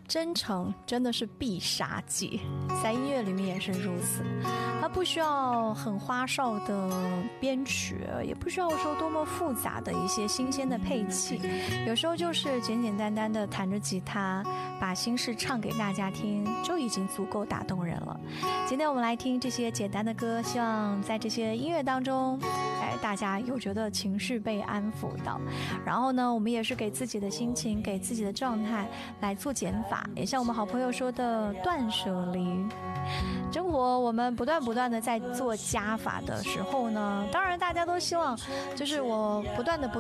真诚真的是必杀技，在音乐里面也是如此。它不需要很花哨的编曲，也不需要说多么复杂的一些新鲜的配器，有时候就是简简单单的弹着吉他，把心事唱给大家听，就已经足够打动人了。今天我们来听这些简单的歌，希望在这些音乐当中，大家有觉得情绪被安抚到。然后呢，我们也是给自己的心情，给自己的状态来做减法，也像我们好朋友说的断舍离。生活我们不断的在做加法的时候呢，当然大家都希望就是我不断